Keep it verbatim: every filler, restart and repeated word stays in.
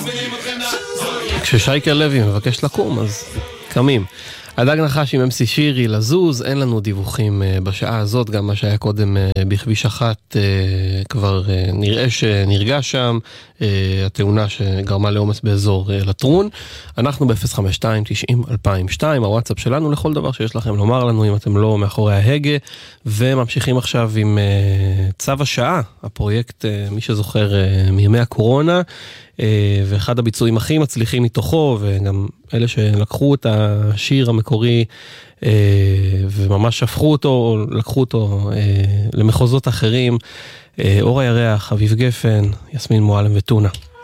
כששייקה לוי מבקש לקום, אז קמים. הדג נחש עם אמסי שירי לזוז, אין לנו דיווחים בשעה הזאת, גם מה שהיה קודם בכביש אחת כבר נראה שנרגע שם, התאונה שגרמה לעומס באזור לטרון. אנחנו ב-אפס חמש שתיים תשעים אלפיים ושתיים, הוואטסאפ שלנו לכל דבר שיש לכם לומר לנו אם אתם לא מאחורי ההגה, וממשיכים עכשיו עם צו השעה, הפרויקט, מי שזוכר מימי הקורונה, ואחד הביצועים הכי מצליחים מתוכו, וגם אלה שלקחו את השיר המקורי וממש הפכו אותו, או לקחו אותו למחוזות אחרים, אור הירח, אביב גפן, יסמין מועלם וטונה.